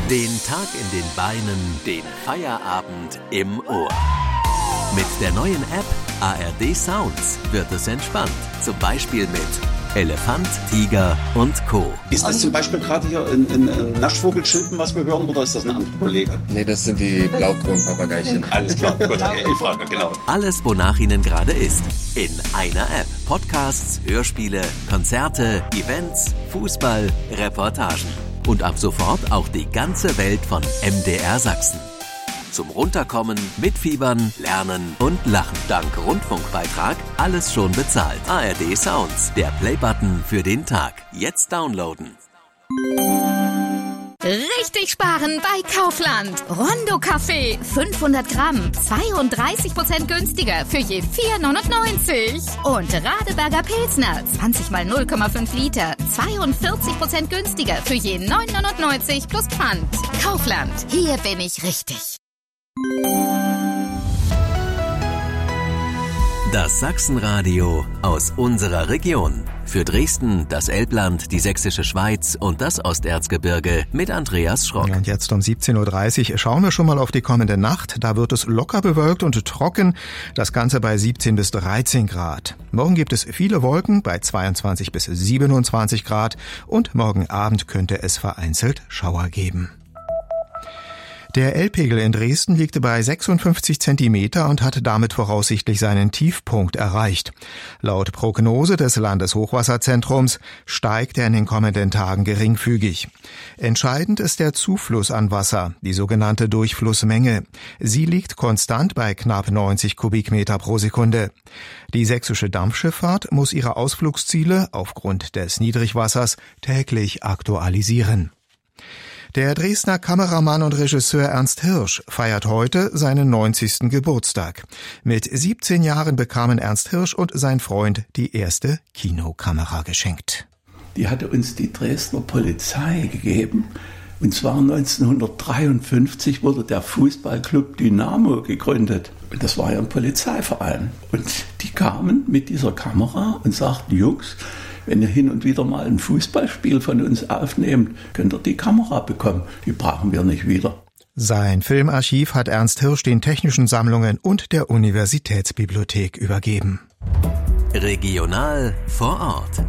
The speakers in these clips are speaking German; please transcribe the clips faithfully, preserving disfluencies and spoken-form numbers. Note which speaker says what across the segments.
Speaker 1: Den Tag in den Beinen, den Feierabend im Ohr. Mit der neuen App A R D Sounds wird es entspannt. Zum Beispiel mit Elefant, Tiger und Co.
Speaker 2: Ist das zum Beispiel gerade hier ein, ein, ein Naschvogelschilpen, was wir hören, oder ist das ein anderer Kollege?
Speaker 3: Nee, das sind die Blaukronpapageichen.
Speaker 2: Alles klar, gut, okay, ich frage, genau.
Speaker 1: Alles, wonach Ihnen gerade ist. In einer App. Podcasts, Hörspiele, Konzerte, Events, Fußball, Reportagen. Und ab sofort auch die ganze Welt von M D R Sachsen. Zum Runterkommen, Mitfiebern, Lernen und Lachen. Dank Rundfunkbeitrag alles schon bezahlt. A R D Sounds, der Playbutton für den Tag. Jetzt downloaden.
Speaker 4: Richtig sparen bei Kaufland. Rondo Kaffee, fünfhundert Gramm, zweiunddreißig Prozent günstiger für je vier neunundneunzig. Und Radeberger Pilsner, zwanzig mal null Komma fünf Liter, zweiundvierzig Prozent günstiger für je neun neunundneunzig plus Pfand. Kaufland, hier bin ich richtig.
Speaker 1: Das Sachsenradio aus unserer Region. Für Dresden, das Elbland, die Sächsische Schweiz und das Osterzgebirge mit Andreas Schrock.
Speaker 5: Und jetzt um siebzehn Uhr dreißig schauen wir schon mal auf die kommende Nacht. Da wird es locker bewölkt und trocken. Das Ganze bei siebzehn bis dreizehn Grad. Morgen gibt es viele Wolken bei zweiundzwanzig bis siebenundzwanzig Grad. Und morgen Abend könnte es vereinzelt Schauer geben. Der Elbpegel in Dresden liegt bei sechsundfünfzig Zentimeter und hat damit voraussichtlich seinen Tiefpunkt erreicht. Laut Prognose des Landeshochwasserzentrums steigt er in den kommenden Tagen geringfügig. Entscheidend ist der Zufluss an Wasser, die sogenannte Durchflussmenge. Sie liegt konstant bei knapp neunzig Kubikmeter pro Sekunde. Die sächsische Dampfschifffahrt muss ihre Ausflugsziele aufgrund des Niedrigwassers täglich aktualisieren. Der Dresdner Kameramann und Regisseur Ernst Hirsch feiert heute seinen neunzigsten Geburtstag. Mit siebzehn Jahren bekamen Ernst Hirsch und sein Freund die erste Kinokamera geschenkt.
Speaker 6: Die hatte uns die Dresdner Polizei gegeben. Und zwar neunzehnhundertdreiundfünfzig wurde der Fußballclub Dynamo gegründet. Und das war ja ein Polizeiverein. Und die kamen mit dieser Kamera und sagten, Jungs, wenn ihr hin und wieder mal ein Fußballspiel von uns aufnehmt, könnt ihr die Kamera bekommen. Die brauchen wir nicht wieder.
Speaker 5: Sein Filmarchiv hat Ernst Hirsch den Technischen Sammlungen und der Universitätsbibliothek übergeben.
Speaker 1: Regional vor Ort.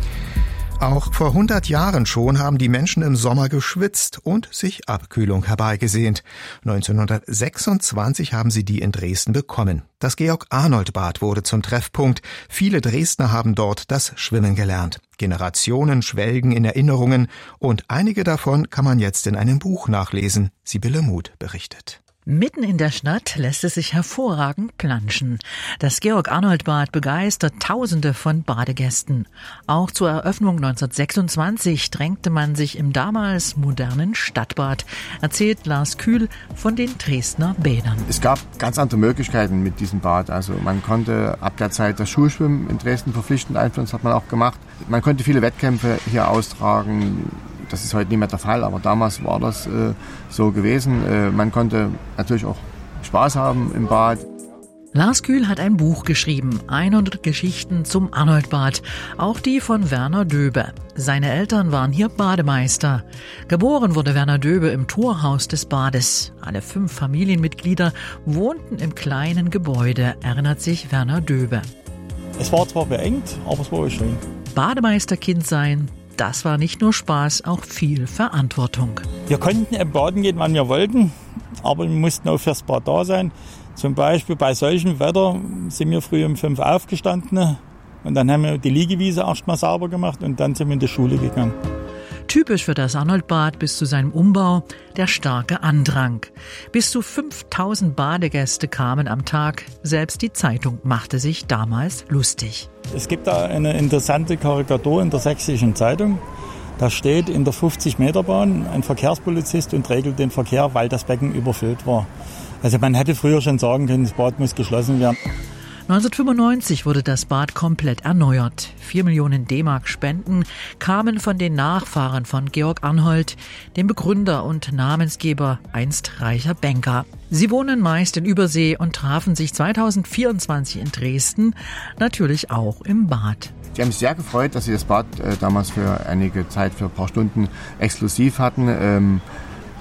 Speaker 5: Auch vor hundert Jahren schon haben die Menschen im Sommer geschwitzt und sich Abkühlung herbeigesehnt. neunzehnhundertsechsundzwanzig haben sie die in Dresden bekommen. Das Georg-Arnold-Bad wurde zum Treffpunkt. Viele Dresdner haben dort das Schwimmen gelernt. Generationen schwelgen in Erinnerungen und einige davon kann man jetzt in einem Buch nachlesen. Sibylle Muth berichtet.
Speaker 7: Mitten in der Stadt lässt es sich hervorragend planschen. Das Georg-Arnold-Bad begeistert Tausende von Badegästen. Auch zur Eröffnung neunzehnhundertsechsundzwanzig drängte man sich im damals modernen Stadtbad, erzählt Lars Kühl von den Dresdner Bädern.
Speaker 8: Es gab ganz andere Möglichkeiten mit diesem Bad. Also man konnte ab der Zeit das Schulschwimmen in Dresden verpflichtend einführen, das hat man auch gemacht. Man konnte viele Wettkämpfe hier austragen. Das ist heute nicht mehr der Fall, aber damals war das äh, so gewesen. Äh, man konnte natürlich auch Spaß haben im Bad.
Speaker 7: Lars Kühl hat ein Buch geschrieben, hundert Geschichten zum Arnoldbad, auch die von Werner Döbe. Seine Eltern waren hier Bademeister. Geboren wurde Werner Döbe im Torhaus des Bades. Alle fünf Familienmitglieder wohnten im kleinen Gebäude, erinnert sich Werner Döbe.
Speaker 9: Es war zwar beengt, aber es war schön.
Speaker 7: Bademeisterkind sein, das war nicht nur Spaß, auch viel Verantwortung.
Speaker 9: Wir konnten im Baden gehen, wann wir wollten, aber wir mussten auch fürs Bad da sein. Zum Beispiel bei solchem Wetter sind wir früh um fünf aufgestanden und dann haben wir die Liegewiese erst mal sauber gemacht und dann sind wir in die Schule gegangen.
Speaker 7: Typisch für das Arnoldbad bis zu seinem Umbau der starke Andrang. Bis zu fünftausend Badegäste kamen am Tag. Selbst die Zeitung machte sich damals lustig.
Speaker 9: Es gibt da eine interessante Karikatur in der Sächsischen Zeitung. Da steht in der fünfzig-Meter-Bahn ein Verkehrspolizist und regelt den Verkehr, weil das Becken überfüllt war. Also man hätte früher schon sagen können, das Bad muss geschlossen werden.
Speaker 7: neunzehnhundertfünfundneunzig wurde das Bad komplett erneuert. Vier Millionen D-Mark Spenden kamen von den Nachfahren von Georg Arnold, dem Begründer und Namensgeber, einst reicher Banker. Sie wohnen meist in Übersee und trafen sich zweitausendvierundzwanzig in Dresden, natürlich auch im Bad.
Speaker 8: Sie haben sich sehr gefreut, dass sie das Bad äh, damals für einige Zeit, für ein paar Stunden exklusiv hatten. Ähm,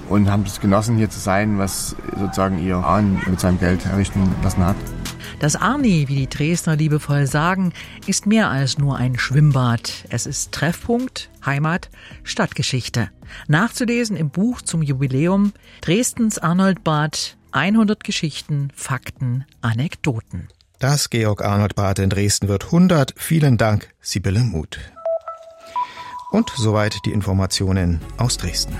Speaker 8: und haben es genossen, hier zu sein, was sozusagen ihr Ahn mit seinem Geld errichten lassen hat.
Speaker 7: Das Arni, wie die Dresdner liebevoll sagen, ist mehr als nur ein Schwimmbad. Es ist Treffpunkt, Heimat, Stadtgeschichte. Nachzulesen im Buch zum Jubiläum Dresdens Arnoldbad, hundert Geschichten, Fakten, Anekdoten.
Speaker 5: Das Georg-Arnold-Bad in Dresden wird hundert. Vielen Dank, Sibylle Muth. Und soweit die Informationen aus Dresden.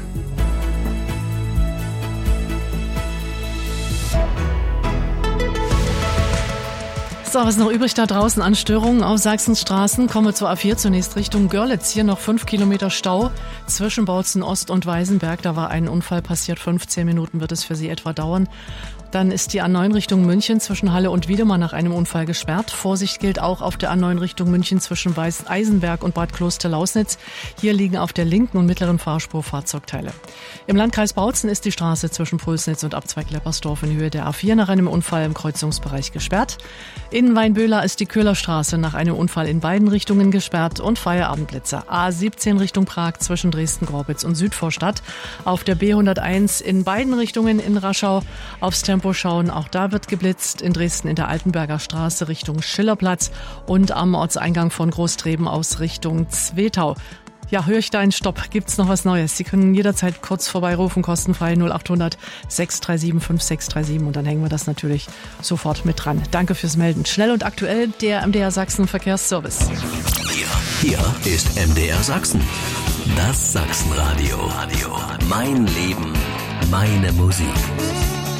Speaker 10: So, was ist noch übrig da draußen an Störungen auf Sachsens Straßen? Kommen wir zur A vier, zunächst Richtung Görlitz. Hier noch fünf Kilometer Stau zwischen Bautzen Ost und Weißenberg. Da war ein Unfall passiert. fünfzehn Minuten wird es für Sie etwa dauern. Dann ist die A neun Richtung München zwischen Halle und Wiedemann nach einem Unfall gesperrt. Vorsicht gilt auch auf der A neun Richtung München zwischen Weißenberg und Bad Kloster-Lausnitz. Hier liegen auf der linken und mittleren Fahrspur Fahrzeugteile. Im Landkreis Bautzen ist die Straße zwischen Pulsnitz und Abzweig Leppersdorf in Höhe der A vier nach einem Unfall im Kreuzungsbereich gesperrt. In Weinböhler ist die Köhlerstraße nach einem Unfall in beiden Richtungen gesperrt und Feierabendblitzer. A siebzehn Richtung Prag zwischen Dresden-Gorbitz und Südvorstadt. Auf der B hunderteins in beiden Richtungen in Raschau aufs Tempo schauen. Auch da wird geblitzt. In Dresden in der Altenberger Straße Richtung Schillerplatz und am Ortseingang von Großtreben aus Richtung Zwetau. Ja, höre ich da einen Stopp? Gibt's noch was Neues? Sie können jederzeit kurz vorbeirufen, kostenfrei null acht hundert sechs drei sieben fünf sechs drei sieben und dann hängen wir das natürlich sofort mit dran. Danke fürs Melden. Schnell und aktuell der M D R Sachsen Verkehrsservice.
Speaker 1: Hier, hier ist M D R Sachsen. Das Sachsenradio. Mein Leben, meine Musik.